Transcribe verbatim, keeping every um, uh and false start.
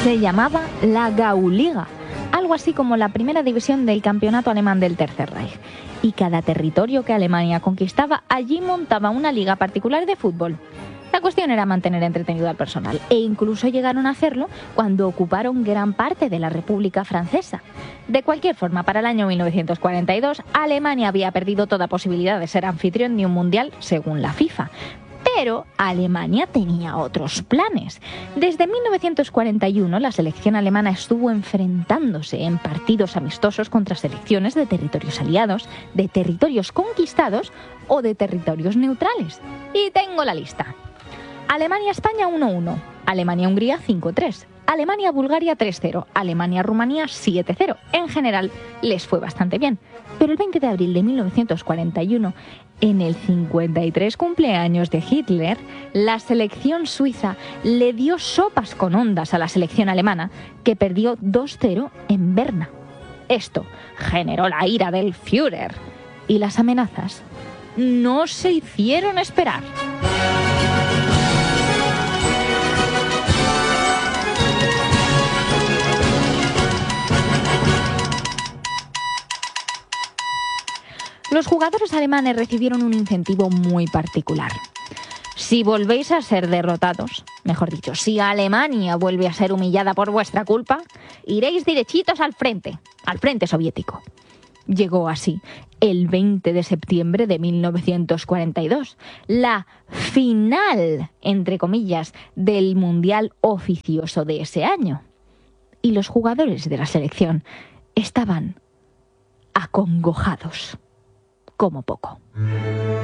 Se llamaba la Gauliga, algo así como la primera división del campeonato alemán del Tercer Reich. Y cada territorio que Alemania conquistaba, allí montaba una liga particular de fútbol. La cuestión era mantener entretenido al personal, e incluso llegaron a hacerlo cuando ocuparon gran parte de la República Francesa. De cualquier forma, para el año mil novecientos cuarenta y dos, Alemania había perdido toda posibilidad de ser anfitrión de un mundial, según la FIFA. Pero Alemania tenía otros planes. Desde mil novecientos cuarenta y uno, la selección alemana estuvo enfrentándose en partidos amistosos contra selecciones de territorios aliados, de territorios conquistados o de territorios neutrales. Y tengo la lista. Alemania-España uno uno, Alemania-Hungría cinco tres, Alemania-Bulgaria tres cero, Alemania-Rumanía siete cero. En general, les fue bastante bien. Pero el veinte de abril de mil novecientos cuarenta y uno, en el cincuenta y tres cumpleaños de Hitler, la selección suiza le dio sopas con ondas a la selección alemana, que perdió dos cero en Berna. Esto generó la ira del Führer, y las amenazas no se hicieron esperar. Los jugadores alemanes recibieron un incentivo muy particular. Si volvéis a ser derrotados, mejor dicho, si Alemania vuelve a ser humillada por vuestra culpa, iréis derechitos al frente, al frente soviético. Llegó así el veinte de septiembre de mil novecientos cuarenta y dos, la final, entre comillas, del mundial oficioso de ese año. Y los jugadores de la selección estaban acongojados. Como poco.